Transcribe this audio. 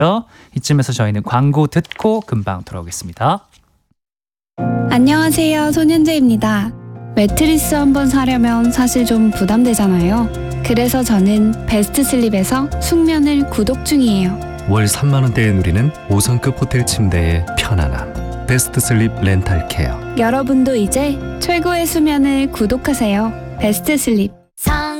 이쯤에서 저희는 광고 듣고 금방 돌아오겠습니다. 안녕하세요, 손현재입니다. 매트리스 한번 사려면 사실 좀 부담되잖아요. 그래서 저는 베스트 슬립에서 숙면을 구독 중이에요. 월 3만 원대에 누리는 5성급 호텔 침대의 편안함. 베스트 슬립 렌탈 케어. 여러분도 이제 최고의 수면을 구독하세요. 베스트 슬립.